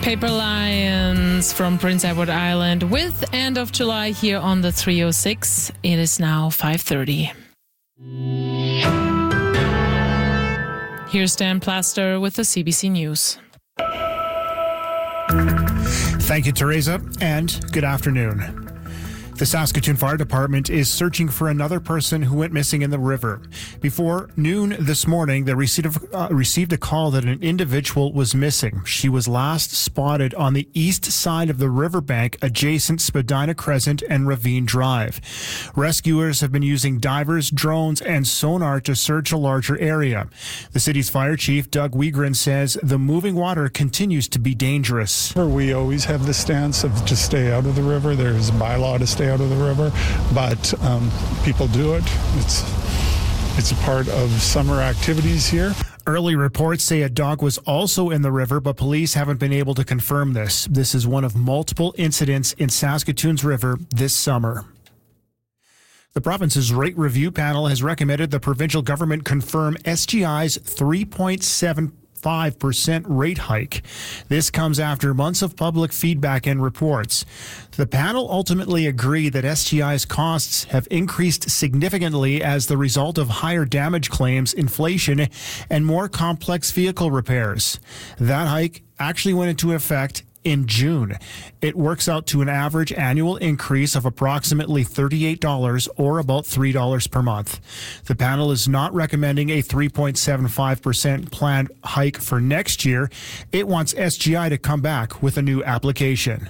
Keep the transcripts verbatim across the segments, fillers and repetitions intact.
Paper Lions from Prince Edward Island with End of July here on the three oh six. It is now five thirty. Here's Dan Plaster with the C B C News. Thank you, Teresa, and good afternoon. The Saskatoon Fire Department is searching for another person who went missing in the river. Before noon this morning, they received a, uh, received a call that an individual was missing. She was last spotted on the east side of the riverbank adjacent Spadina Crescent and Ravine Drive. Rescuers have been using divers, drones, and sonar to search a larger area. The city's fire chief, Doug Wiegren, says the moving water continues to be dangerous. We always have the stance of to stay out of the river. There's a bylaw to stay out of the river, but um, people do it. It's it's a part of summer activities here. Early reports say a dog was also in the river, but police haven't been able to confirm this. This is one of multiple incidents in Saskatoon's river this summer. The province's rate review panel has recommended the provincial government confirm S G I's three point seven five percent rate hike. This comes after months of public feedback and reports. The panel ultimately agreed that S G I's costs have increased significantly as the result of higher damage claims, inflation, and more complex vehicle repairs. That hike actually went into effect in June. It works out to an average annual increase of approximately thirty-eight dollars or about three dollars per month. The panel is not recommending a three point seven five percent planned hike for next year. It wants S G I to come back with a new application.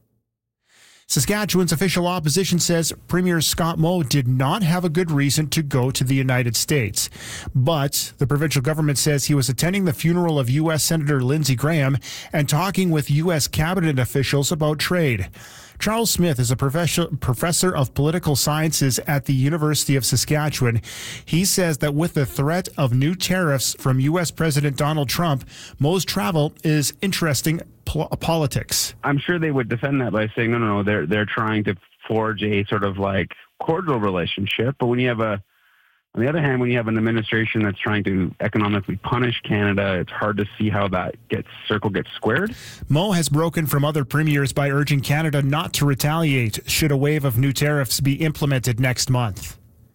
Saskatchewan's official opposition says Premier Scott Moe did not have a good reason to go to the United States. But the provincial government says he was attending the funeral of U S Senator Lindsey Graham and talking with U S cabinet officials about trade. Charles Smith is a professor, professor of political sciences at the University of Saskatchewan. He says that with the threat of new tariffs from U S President Donald Trump, Moe's travel is interesting po- politics. I'm sure they would defend that by saying, no, no, no, they're, they're trying to forge a sort of like cordial relationship. But when you have a On the other hand, when you have an administration that's trying to economically punish Canada, it's hard to see how that gets circle gets squared. Moe has broken from other premiers by urging Canada not to retaliate should a wave of new tariffs be implemented next month.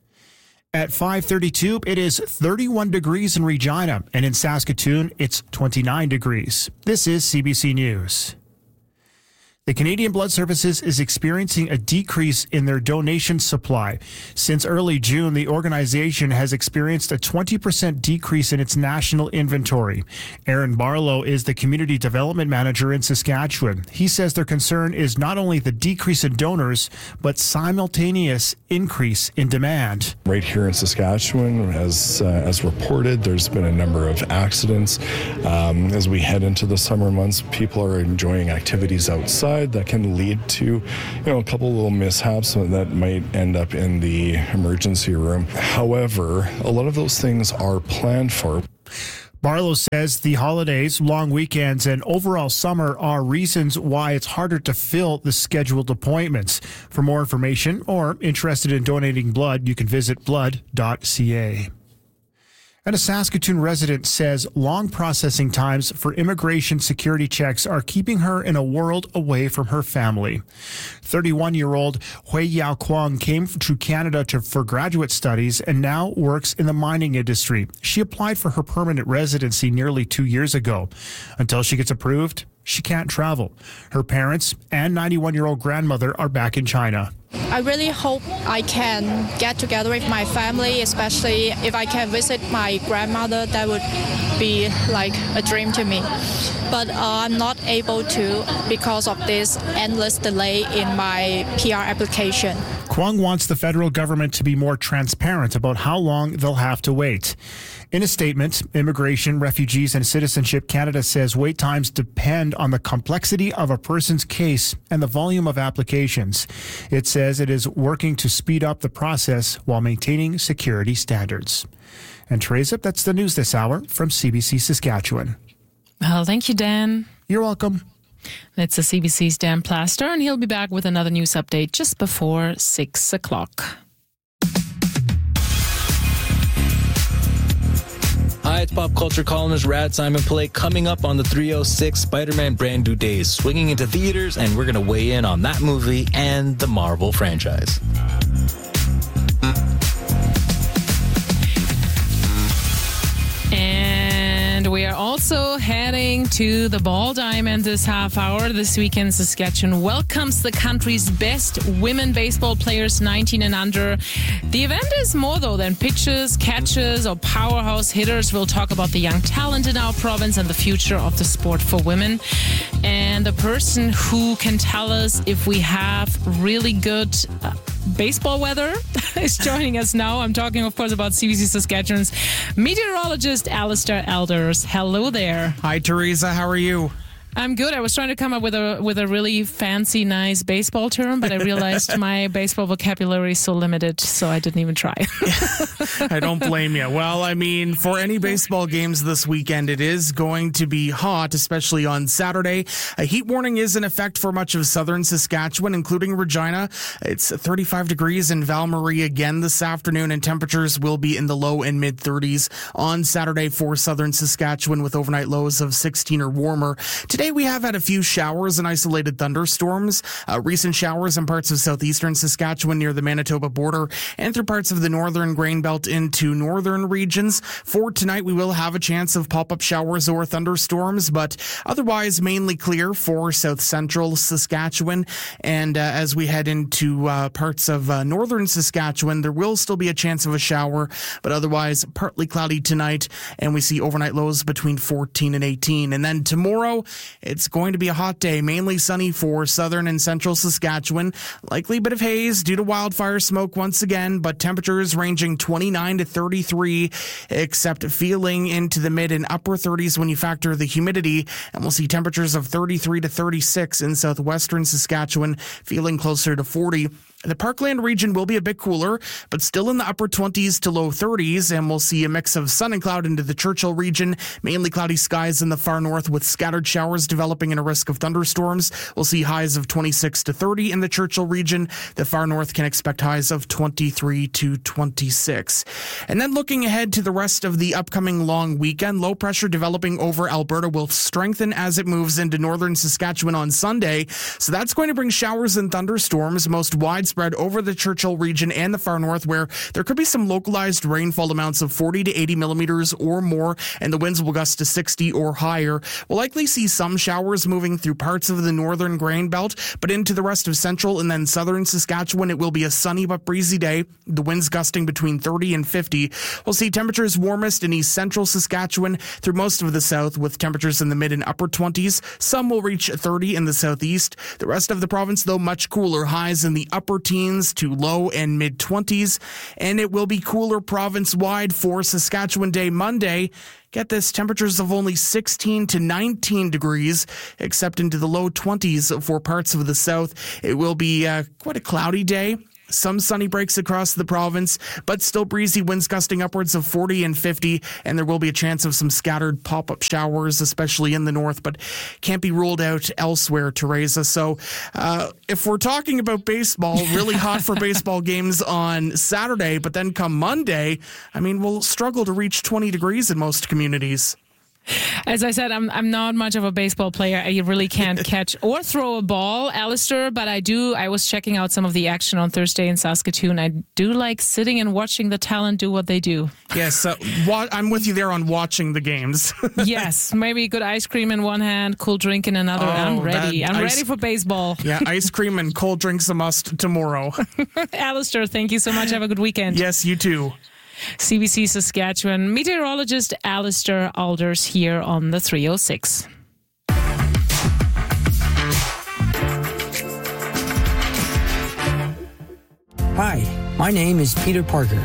At five thirty-two, it is thirty-one degrees in Regina, and in Saskatoon, it's twenty-nine degrees. This is C B C News. The Canadian Blood Services is experiencing a decrease in their donation supply. Since early June, the organization has experienced a twenty percent decrease in its national inventory. Aaron Barlow is the Community Development Manager in Saskatchewan. He says their concern is not only the decrease in donors, but simultaneous increase in demand. Right here in Saskatchewan, as uh, as reported, there's been a number of accidents. Um, as we head into the summer months, people are enjoying activities outside that can lead to, you know, a couple little mishaps that might end up in the emergency room. However, a lot of those things are planned for. Barlow says the holidays, long weekends, and overall summer are reasons why it's harder to fill the scheduled appointments. For more information or interested in donating blood, you can visit blood dot c a. And a Saskatoon resident says long processing times for immigration security checks are keeping her in a world away from her family. thirty-one-year-old Hui Yao Kwong came to Canada to, for graduate studies and now works in the mining industry. She applied for her permanent residency nearly two years ago. Until she gets approved, she can't travel. Her parents and ninety-one-year-old grandmother are back in China. I really hope I can get together with my family, especially if I can visit my grandmother. That would be like a dream to me. But uh, I'm not able to because of this endless delay in my P R application. Kwong wants the federal government to be more transparent about how long they'll have to wait. In a statement, Immigration, Refugees and Citizenship Canada says wait times depend on the complexity of a person's case and the volume of applications. It says it is working to speed up the process while maintaining security standards. And Teresa, that's the news this hour from C B C Saskatchewan. Well, thank you, Dan. You're welcome. That's the C B C's Dan Plaster, and he'll be back with another news update just before six o'clock. Hi, tonight's pop culture columnist Rad Simon play coming up on the three oh six. Spider-Man Brand New Day is swinging into theaters, and we're going to weigh in on that movie and the Marvel franchise. And we are also heading to the Ball Diamond this half hour. This weekend, Saskatchewan welcomes the country's best women baseball players, nineteen and under. The event is more, though, than pitchers, catchers, or powerhouse hitters. We'll talk about the young talent in our province and the future of the sport for women. And the person who can tell us if we have really good uh, baseball weather is joining us now. I'm talking, of course, about C B C Saskatchewan's meteorologist, Alistair Elders. Hello there. Hi, Teresa. How are you? I'm good. I was trying to come up with a with a really fancy, nice baseball term, but I realized my baseball vocabulary is so limited, so I didn't even try. I don't blame you. Well, I mean, for any baseball games this weekend, it is going to be hot, especially on Saturday. A heat warning is in effect for much of southern Saskatchewan, including Regina. It's thirty-five degrees in Val-Marie again this afternoon, and temperatures will be in the low and mid thirties on Saturday for southern Saskatchewan, with overnight lows of sixteen or warmer. Today, we have had a few showers and isolated thunderstorms. Uh, recent showers in parts of southeastern Saskatchewan near the Manitoba border and through parts of the northern grain belt into northern regions. For tonight, we will have a chance of pop-up showers or thunderstorms, but otherwise mainly clear for south central Saskatchewan. And uh, as we head into uh, parts of uh, northern Saskatchewan, there will still be a chance of a shower, but otherwise partly cloudy tonight. And we see overnight lows between fourteen and eighteen. And then tomorrow, it's going to be a hot day, mainly sunny for southern and central Saskatchewan. Likely a bit of haze due to wildfire smoke once again, but temperatures ranging twenty-nine to thirty-three, except feeling into the mid and upper thirties when you factor the humidity. And we'll see temperatures of thirty-three to thirty-six in southwestern Saskatchewan, feeling closer to forty. The Parkland region will be a bit cooler, but still in the upper twenties to low thirties, and we'll see a mix of sun and cloud into the Churchill region, mainly cloudy skies in the far north with scattered showers developing and a risk of thunderstorms. We'll see highs of twenty-six to thirty in the Churchill region. The far north can expect highs of twenty-three to twenty-six. And then looking ahead to the rest of the upcoming long weekend, low pressure developing over Alberta will strengthen as it moves into northern Saskatchewan on Sunday. So that's going to bring showers and thunderstorms, most widespread spread over the Churchill region and the far north, where there could be some localized rainfall amounts of forty to eighty millimeters or more, and the winds will gust to sixty or higher. We'll likely see some showers moving through parts of the northern grain belt, but into the rest of central and then southern Saskatchewan, it will be a sunny but breezy day. The winds gusting between thirty and fifty. We'll see temperatures warmest in east central Saskatchewan through most of the south, with temperatures in the mid and upper twenties. Some will reach thirty in the southeast. The rest of the province, though, much cooler, highs in the upper teens to low and mid twenties, and it will be cooler province-wide for Saskatchewan Day Monday. Get this, temperatures of only sixteen to nineteen degrees, except into the low twenties for parts of the south. It will be uh, quite a cloudy day. Some sunny breaks across the province, but still breezy, winds gusting upwards of forty and fifty, and there will be a chance of some scattered pop-up showers, especially in the north, but can't be ruled out elsewhere, Teresa. So uh, if we're talking about baseball, really hot for baseball games on Saturday, but then come Monday, I mean, we'll struggle to reach twenty degrees in most communities. As I said, I'm I'm not much of a baseball player. I really can't catch or throw a ball, Alistair, but I do. I was checking out some of the action on Thursday in Saskatoon. I do like sitting and watching the talent do what they do. Yes, uh, wa- I'm with you there on watching the games. Yes, maybe good ice cream in one hand, cool drink in another. Oh, I'm ready. I'm ice- ready for baseball. Yeah, ice cream and cold drinks a must tomorrow. Alistair, thank you so much. Have a good weekend. Yes, you too. C B C Saskatchewan meteorologist Alistair Elders here on the three oh six. Hi, my name is Peter Parker.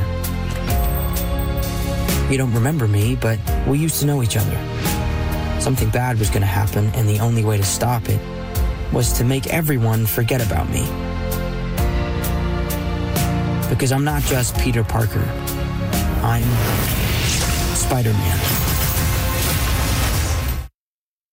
You don't remember me, but we used to know each other. Something bad was going to happen, and the only way to stop it was to make everyone forget about me. Because I'm not just Peter Parker. I'm Spider-Man.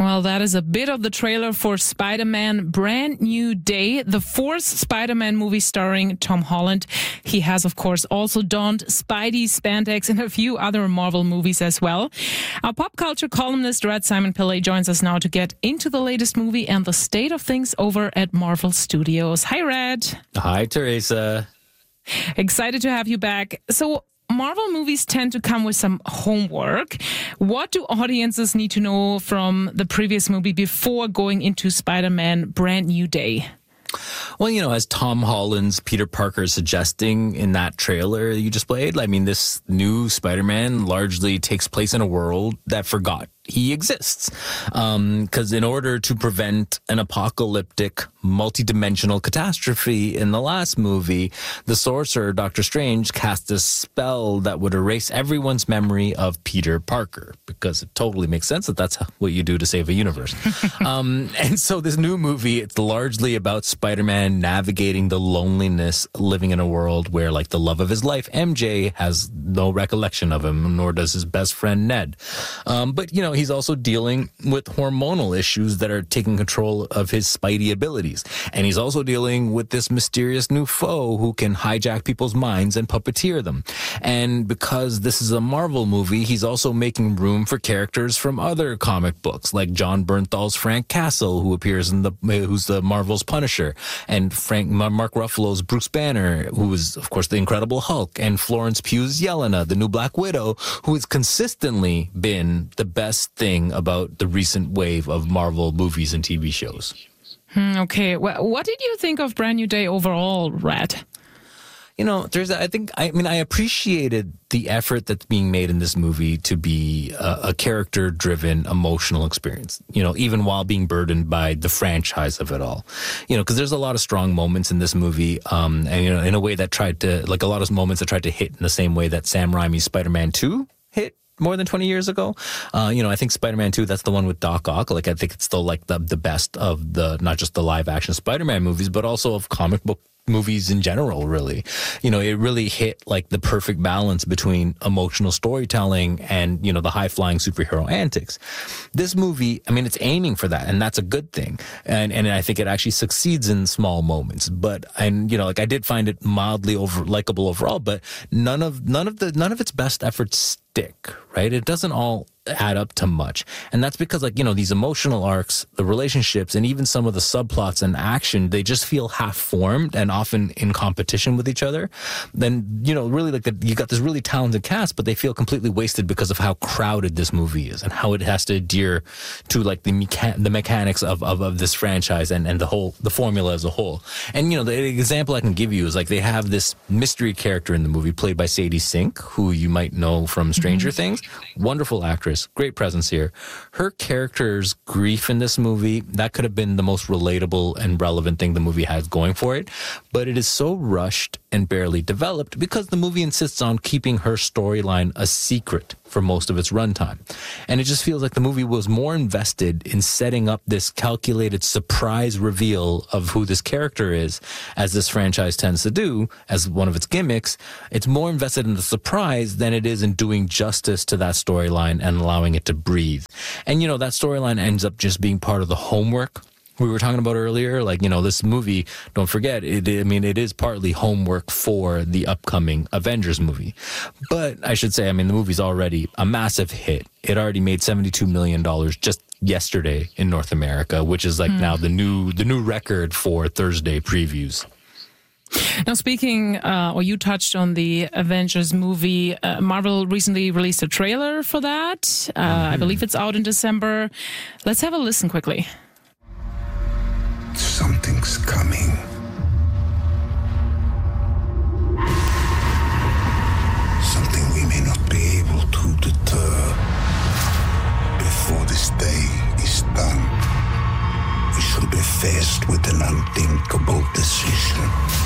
Well, that is a bit of the trailer for Spider-Man Brand New Day, the fourth Spider-Man movie starring Tom Holland. He has, of course, also donned Spidey spandex in a few other Marvel movies as well. Our pop culture columnist, Red Simon Pillay, joins us now to get into the latest movie and the state of things over at Marvel Studios. Hi, Red. Hi, Teresa. Excited to have you back. So, Marvel movies tend to come with some homework. What do audiences need to know from the previous movie before going into Spider-Man Brand New Day? Well, you know, as Tom Holland's Peter Parker is suggesting in that trailer you just played, I mean, this new Spider-Man largely takes place in a world that forgot he exists. Because um, in order to prevent an apocalyptic, multidimensional catastrophe in the last movie, the sorcerer, Doctor Strange, cast a spell that would erase everyone's memory of Peter Parker, because it totally makes sense that that's what you do to save a universe. um, and so this new movie, it's largely about Spider-Man navigating the loneliness, living in a world where, like, the love of his life, M J, has no recollection of him, nor does his best friend Ned. Um, but, you know, he's also dealing with hormonal issues that are taking control of his Spidey abilities. And he's also dealing with this mysterious new foe who can hijack people's minds and puppeteer them. And because this is a Marvel movie, he's also making room for characters from other comic books, like John Bernthal's Frank Castle, who appears in the, who's the Marvel's Punisher, and Frank Mark Ruffalo's Bruce Banner, who is, of course, the Incredible Hulk, and Florence Pugh's Yelena, the new Black Widow, who has consistently been the best thing about the recent wave of Marvel movies and T V shows. Hmm, okay. Well, what did you think of Brand New Day overall, Red? You know, there's, I think, I mean, I appreciated the effort that's being made in this movie to be a, a character-driven, emotional experience, you know, even while being burdened by the franchise of it all. You know, because there's a lot of strong moments in this movie, um, and, you know, in a way that tried to, like a lot of moments that tried to hit in the same way that Sam Raimi's Spider-Man two hit more than twenty years ago. Uh, you know, I think Spider-Man two, that's the one with Doc Ock. Like, I think it's still like the, the best of the, not just the live action Spider-Man movies, but also of comic book movies in general, really. You know, it really hit like the perfect balance between emotional storytelling and, you know, the high-flying superhero antics. This movie, I mean, it's aiming for that, and that's a good thing. And and I think it actually succeeds in small moments. But, and, you know, like, I did find it mildly over likable overall, but none of none of the none of its best efforts stick, right? It doesn't all add up to much. And that's because, like, you know, these emotional arcs, the relationships, and even some of the subplots and action, they just feel half-formed and often in competition with each other. Then, you know, really, like, the, you got this really talented cast, but they feel completely wasted because of how crowded this movie is and how it has to adhere to, like, the mecha- the mechanics of, of, of this franchise and, and the whole, the formula as a whole. And, you know, the example I can give you is, like, they have this mystery character in the movie played by Sadie Sink, who you might know from Stranger mm-hmm. Things. Wonderful actress. Great presence here. Her character's grief in this movie, that could have been the most relatable and relevant thing the movie has going for it. But it is so rushed and barely developed because the movie insists on keeping her storyline a secret for most of its runtime. And it just feels like the movie was more invested in setting up this calculated surprise reveal of who this character is, as this franchise tends to do as one of its gimmicks. It's more invested in the surprise than it is in doing justice to that storyline and allowing it to breathe. And, you know, that storyline ends up just being part of the homework we were talking about earlier. Like, you know, this movie, don't forget, it, I mean, it is partly homework for the upcoming Avengers movie. But I should say, I mean, the movie's already a massive hit. It already made seventy-two million dollars just yesterday in North America, which is like mm. now the new the new record for Thursday previews. Now, speaking, uh, or you touched on the Avengers movie. Uh, Marvel recently released a trailer for that. Uh, mm. I believe it's out in December. Let's have a listen quickly. Something's coming. Something we may not be able to deter. Before this day is done, we shall be faced with an unthinkable decision.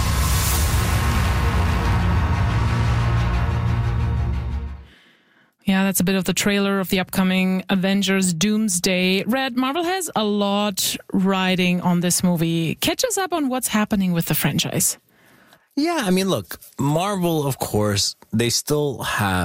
Yeah, that's a bit of the trailer of the upcoming Avengers Doomsday. Red, Marvel has a lot riding on this movie. Catch us up on what's happening with the franchise. Yeah, I mean, look, Marvel, of course, they still have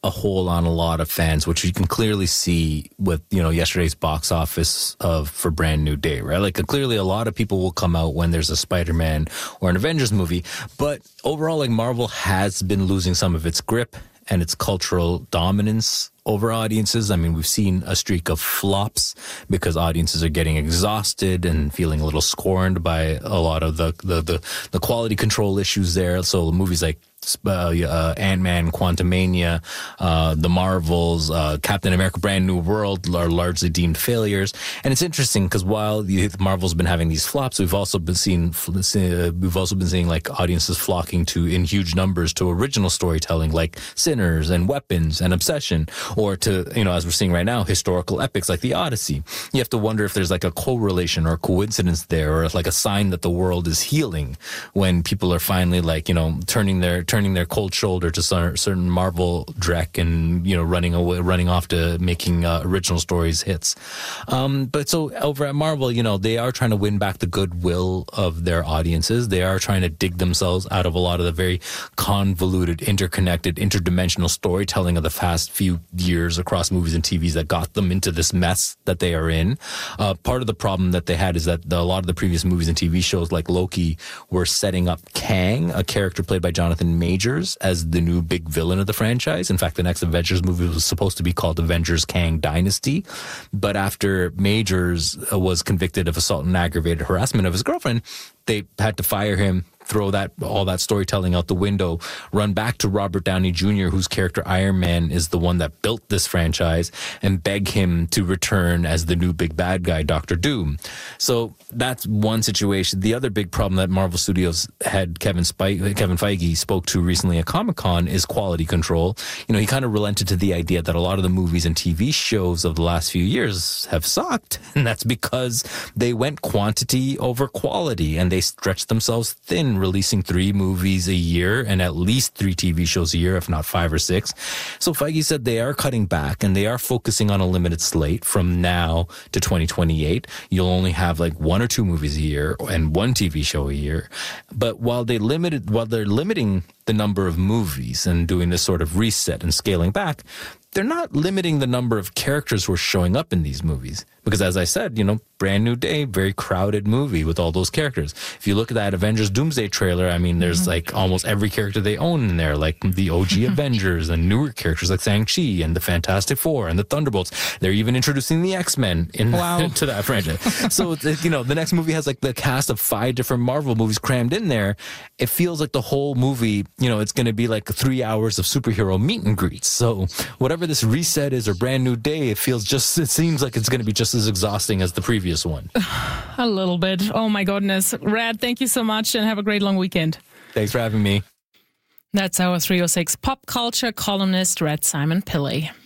a hole on a lot of fans, which you can clearly see with, you know, yesterday's box office of for Brand New Day, right? Like clearly a lot of people will come out when there's a Spider-Man or an Avengers movie, but overall, like Marvel has been losing some of its grip and its cultural dominance over audiences. I mean, we've seen a streak of flops because audiences are getting exhausted and feeling a little scorned by a lot of the the the, the quality control issues there. So movies like Uh, uh, Ant-Man, Quantumania, uh, the Marvels, uh, Captain America, Brand New World are largely deemed failures. And it's interesting because while the, the Marvel's been having these flops, we've also been seeing uh, we've also been seeing like audiences flocking to in huge numbers to original storytelling like Sinners and Weapons and Obsession, or to, you know, as we're seeing right now, historical epics like the Odyssey. You have to wonder if there's like a correlation or a coincidence there, or like a sign that the world is healing when people are finally like, you know, turning their turning their cold shoulder to certain Marvel dreck and, you know, running away, running off to making uh, original stories hits. Um, but so over at Marvel, you know, they are trying to win back the goodwill of their audiences. They are trying to dig themselves out of a lot of the very convoluted, interconnected, interdimensional storytelling of the past few years across movies and T Vs that got them into this mess that they are in. Uh, part of the problem that they had is that the, a lot of the previous movies and T V shows like Loki were setting up Kang, a character played by Jonathan Majors, as the new big villain of the franchise. In fact, the next Avengers movie was supposed to be called Avengers Kang Dynasty. But after Majors was convicted of assault and aggravated harassment of his girlfriend, they had to fire him, throw that all that storytelling out the window, run back to Robert Downey Junior, whose character Iron Man is the one that built this franchise, and beg him to return as the new big bad guy, Doctor Doom. So that's one situation. The other big problem that Marvel Studios had Kevin Spike, Kevin Feige spoke to recently at Comic-Con is quality control. You know, he kind of relented to the idea that a lot of the movies and T V shows of the last few years have sucked, and that's because they went quantity over quality, and they stretched themselves thin, releasing three movies a year and at least three T V shows a year, if not five or six. So Feige said they are cutting back and they are focusing on a limited slate from now to twenty twenty-eight. You'll only have like one or two movies a year and one T V show a year. But while they limited, while they're limiting the number of movies and doing this sort of reset and scaling back, they're not limiting the number of characters who are showing up in these movies. Because as I said, you know, Brand New Day, very crowded movie with all those characters. If you look at that Avengers Doomsday trailer, I mean, there's mm-hmm. like almost every character they own in there, like the O G Avengers and newer characters like Shang-Chi and the Fantastic Four and the Thunderbolts. They're even introducing the X-Men in wow. to that franchise. So, you know, the next movie has like the cast of five different Marvel movies crammed in there. It feels like the whole movie, you know, it's going to be like three hours of superhero meet and greets. So whatever this reset is or Brand New Day, it feels just, it seems like it's going to be just as exhausting as the previous one. A little bit. Oh my goodness. Rad, thank you so much and have a great long weekend. Thanks for having me. That's our three oh six pop culture columnist, Rad Simon Pillay.